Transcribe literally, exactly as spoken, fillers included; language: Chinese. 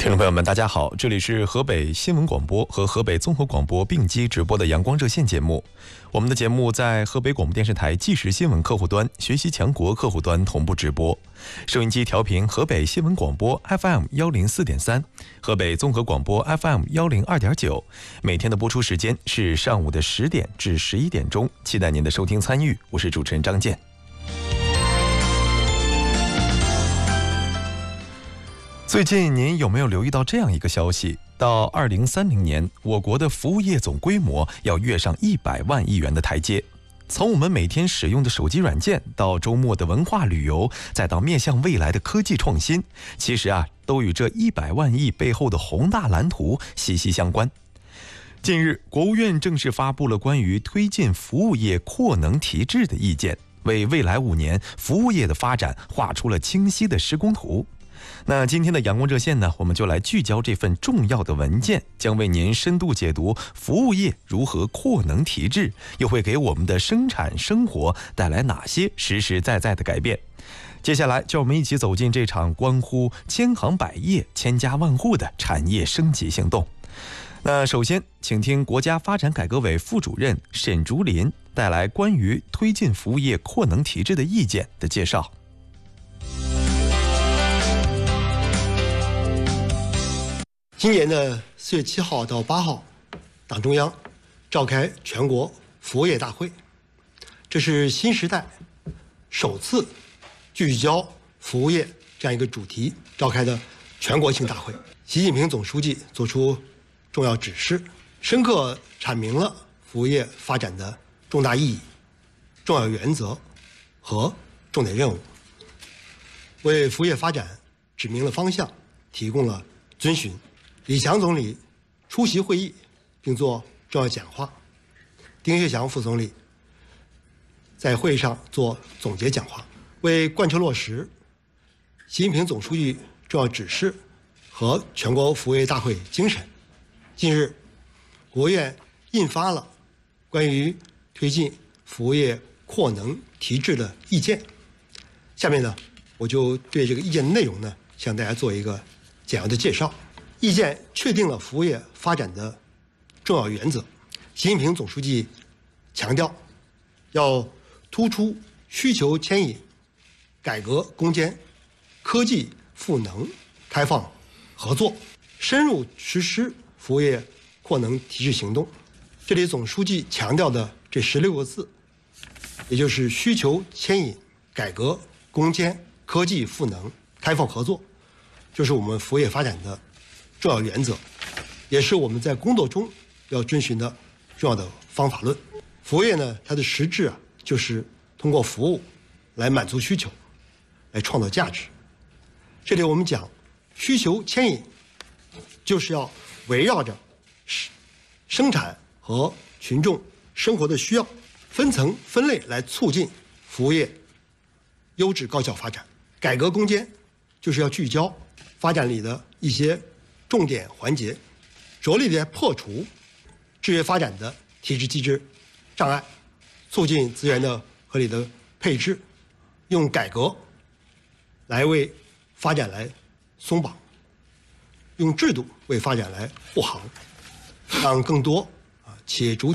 听众朋友们，大家好，这里是河北新闻广播和河北综合广播并机直播的阳光热线节目。我们的节目在河北广播电视台即时新闻客户端、学习强国客户端同步直播。收音机调频河北新闻广播 F M 一零四点三，河北综合广播 F M 一零二点九。每天的播出时间是上午的十点至十一点钟，期待您的收听参与。我是主持人张健。最近您有没有留意到这样一个消息？到二零三零年，我国的服务业总规模要跃上一百万亿元的台阶。从我们每天使用的手机软件，到周末的文化旅游，再到面向未来的科技创新，其实啊，都与这一百万亿背后的宏大蓝图息息相关。近日，国务院正式发布了关于推进服务业扩能提质的意见，为未来五年服务业的发展画出了清晰的施工图。那今天的阳光热线呢，我们就来聚焦这份重要的文件，将为您深度解读服务业如何扩能提质，又会给我们的生产生活带来哪些实实在在的改变。接下来就让我们一起走进这场关乎千行百业、千家万户的产业升级行动。那首先请听国家发展改革委副主任沈竹林带来关于推进服务业扩能提质的意见的介绍。 今年的四月七号到八号，党中央召开全国服务业大会，这是新时代首次聚焦服务业这样一个主题召开的全国性大会。习近平总书记作出重要指示，深刻阐明了服务业发展的重大意义、重要原则和重点任务，为服务业发展指明了方向，提供了遵循。李强总理出席会议并作重要讲话，丁薛祥副总理在会议上做总结讲话。为贯彻落实习近平总书记重要指示和全国服务业大会精神，近日国务院印发了关于推进服务业扩能提质的意见。下面呢，我就对这个意见的内容呢，向大家做一个简要的介绍。意见确定了服务业发展的重要原则。习近平总书记强调，要突出需求牵引、改革攻坚、科技赋能、开放合作，深入实施服务业扩能提质行动。这里总书记强调的这十六个字，也就是需求牵引、改革攻坚、科技赋能、开放合作，就是我们服务业发展的重要原则，也是我们在工作中要遵循的重要的方法论。服务业呢，它的实质啊，就是通过服务来满足需求，来创造价值。这里我们讲需求牵引，就是要围绕着生产和群众生活的需要，分层分类来促进服务业优质高效发展。改革攻坚就是要聚焦发展里的一些重点环节，着力的破除制约发展的体制机制障碍，促进资源的合理的配置，用改革来为发展来松绑，用制度为发展来护航，让更多啊企业主体